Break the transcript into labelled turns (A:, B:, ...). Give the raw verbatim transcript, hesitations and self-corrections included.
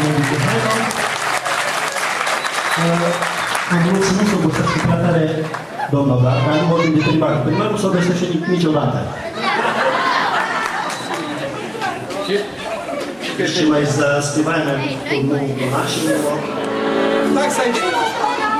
A: Medi Mihhailov. Am vrut să nu se obosească prea tare domnul, dar nu vorbim de primarul. Primarul nu se obosește niciodată. Și mai să scrivajmy naszym.
B: Tak, Sajdzie.